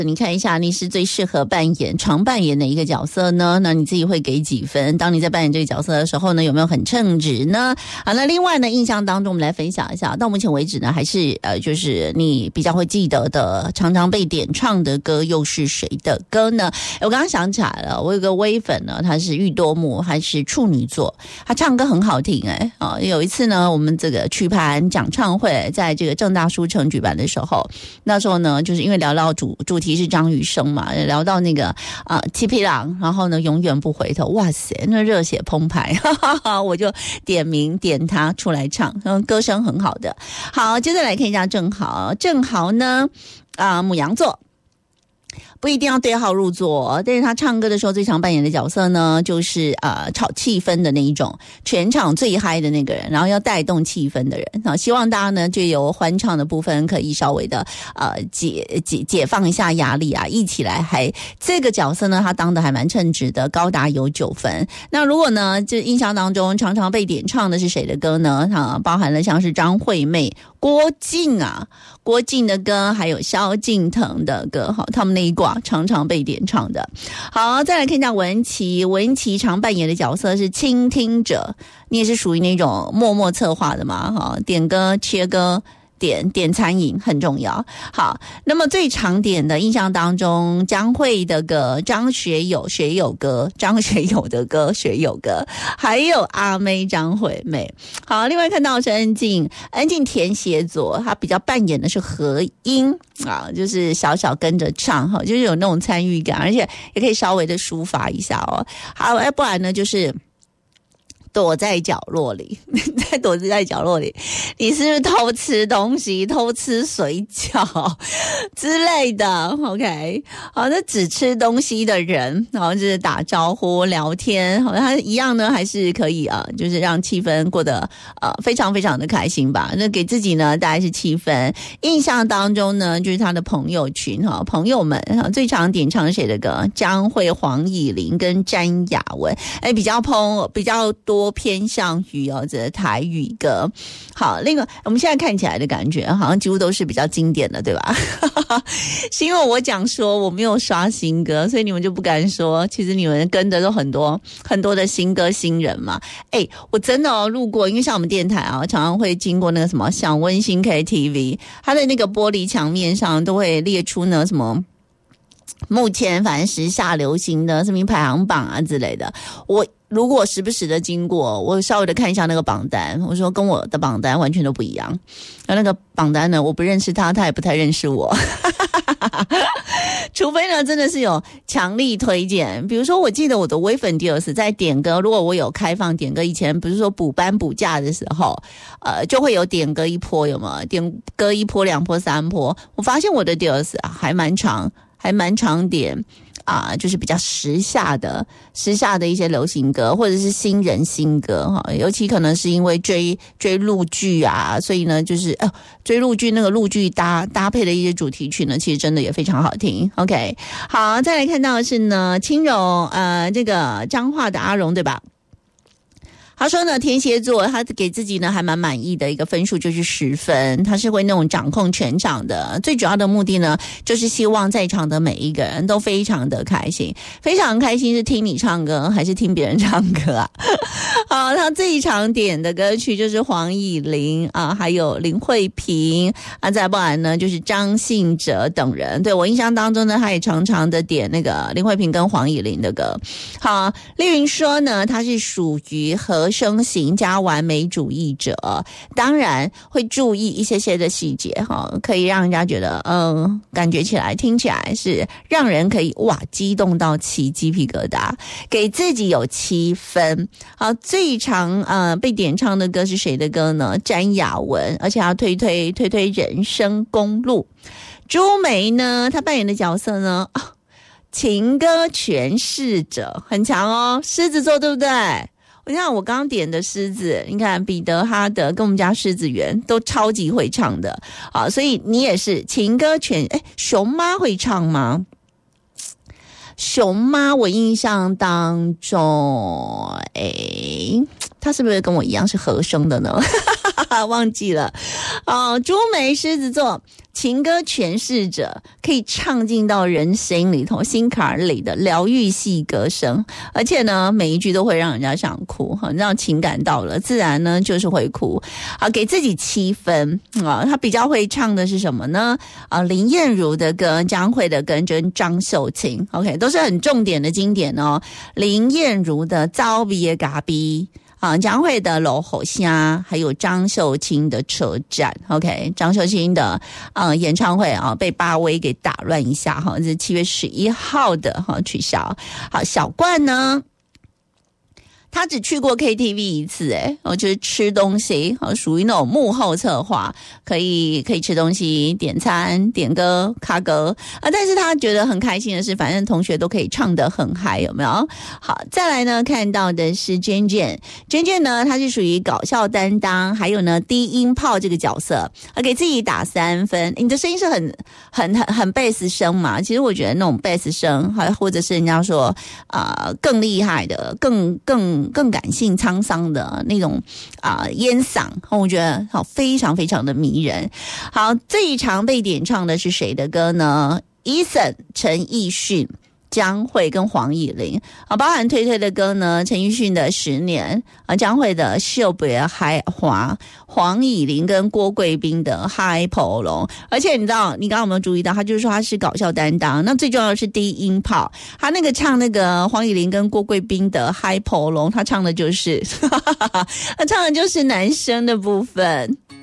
你看一下，你是最适合常扮演哪一个角色呢？那你自己会给几分？当你在扮演这个角色的时候呢，有没有很称职呢？好，那另外呢，印象当中我们来分享一下，到目前为止呢，还是就是你比较会记得的，常常被点唱的歌又是谁的歌呢？我刚刚想起来了，我有个微粉呢，他是玉多木，还是处女座，他唱歌很好听有一次呢，我们这个曲盘讲唱会在这个政大书城举办的时候，那时候呢，就是因为聊到主题是张雨生嘛，聊到那个七匹狼，然后呢永远不回头，哇塞，那热血澎湃，我就点他出来唱，歌声很好的。好，接着来看一下郑豪呢牡羊座。不一定要对号入座，但是他唱歌的时候最常扮演的角色呢，就是炒气氛的那一种，全场最嗨的那个人，然后要带动气氛的人。希望大家呢就由欢唱的部分可以稍微的解放一下压力啊，一起来嗨。这个角色呢，他当的还蛮称职的，高达有9分。那如果呢，就印象当中常常被点唱的是谁的歌呢？包含了像是张惠妹、郭靖的歌，还有萧敬腾的歌，他们那一挂常常被点唱的。好，再来看一下文琪常扮演的角色是倾听者，你也是属于那种默默策划的嘛？点歌、切歌。点餐饮很重要。好，那么最常点的印象当中，江蕙的歌，张学友的歌，还有阿妹张惠妹。好，另外看到是恩静天蝎座，他比较扮演的是和音就是小小跟着唱就是有那种参与感，而且也可以稍微的抒发一下好，要不然呢就是躲在角落里，你是不是偷吃东西，偷吃水饺之类的 ？OK， 好，那只吃东西的人，然后就是打招呼聊天，好，他一样呢，还是可以就是让气氛过得非常非常的开心吧。那给自己呢，大概是7分。印象当中呢，就是他的朋友群朋友们最常点唱谁的歌？张惠、黄以玲跟詹雅雯，比较多偏向于这台语歌。好，另外我们现在看起来的感觉好像几乎都是比较经典的，对吧？是因为我讲说我没有刷新歌，所以你们就不敢说其实你们跟的都很多的新歌新人嘛。我真的路过，因为像我们电台常常会经过那个什么享温馨 KTV， 它的那个玻璃墙面上都会列出呢什么目前反正时下流行的什么排行榜之类的。我如果时不时的经过，我稍微的看一下那个榜单，我说跟我的榜单完全都不一样。那个榜单呢，我不认识他，他也不太认识我。除非呢真的是有强力推荐，比如说我记得我的微粉 Deals 在点歌，如果我有开放点歌，以前不是说补班补假的时候就会有点歌一波，有没有？点歌1波2波3波，我发现我的 Deals 还蛮常点就是比较时下的一些流行歌，或者是新人新歌尤其可能是因为追陆剧所以呢就是追陆剧那个陆剧搭配的一些主题曲呢，其实真的也非常好听。 OK， 好，再来看到的是呢青蓉这个彰化的阿蓉，对吧？他说呢，天蝎座他给自己呢还蛮满意的一个分数就是10分，他是会那种掌控全场的，最主要的目的呢就是希望在场的每一个人都非常的开心，非常开心是听你唱歌还是听别人唱歌好，他最常点的歌曲就是黄以玲还有林慧萍再不然呢就是张信哲等人。对，我印象当中呢，他也常常的点那个林慧萍跟黄以玲的歌。好，丽云说呢，他是属于和声型加完美主义者，当然会注意一些的细节可以让人家觉得感觉起来听起来是让人可以激动到起鸡皮疙瘩，给自己有7分。好，最常被点唱的歌是谁的歌呢？詹雅雯，而且要推人生公路。朱梅呢，她扮演的角色呢情歌诠释者，很强狮子座对不对？我看我刚刚点的狮子，你看彼得哈德跟我们家狮子园都超级会唱的所以你也是情歌熊妈会唱吗？熊妈我印象当中她是不是跟我一样是和声的呢？ 忘记了朱梅狮子座情歌诠释者，可以唱进到人心里头、心坎里的疗愈系歌声，而且呢，每一句都会让人家想哭，让情感到了，自然呢就是会哭。给自己7分他比较会唱的是什么呢？林燕如的歌、江蕙的歌跟张秀清 ，OK， 都是很重点的经典哦。林燕如的《走味的咖啡》。江蕙的《老火虾》，还有张秀清的《车站》。OK， 张秀清的演唱会被巴威给打乱一下这是7月11号的取消。好，小冠呢？他只去过 KTV 一次就是吃东西属于那种幕后策划，可以吃东西、点餐、点歌、卡歌但是他觉得很开心的是，反正同学都可以唱得很嗨，有没有？好，再来呢，看到的是娟娟呢，他是属于搞笑担当，还有呢低音炮这个角色给自己打3分。你的声音是很贝斯声嘛？其实我觉得那种贝斯声，或者是人家说更厉害的、更感性沧桑的那种烟嗓，我觉得非常非常的迷人。好，最常被点唱的是谁的歌呢？ Eason 陈奕迅、江蕙跟黄以玲包含推推的歌呢，陈奕迅的10年江蕙的秀别海华，黄以玲跟郭贵斌的嗨婆龙。而且你知道，你刚刚有没有注意到，他就是说他是搞笑担当，那最重要的是低音炮，他那个唱那个黄以玲跟郭贵斌的嗨婆龙，他唱的就是他唱的就是男生的部分。